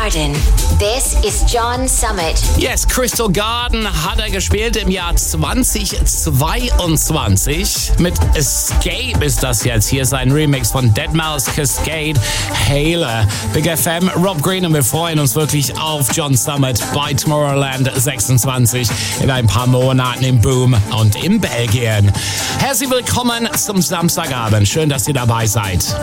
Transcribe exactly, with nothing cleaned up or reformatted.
Garden. This is John Summit. Yes, Crystal Garden hat er gespielt im Jahr zweitausendzweiundzwanzig. Mit Escape ist das jetzt hier sein Remix von deadmau five Cascade, Haler. Big F M, Rob Green, und wir freuen uns wirklich auf John Summit bei Tomorrowland sechsundzwanzig in ein paar Monaten im Boom und in Belgien. Herzlich willkommen zum Samstagabend. Schön, dass ihr dabei seid.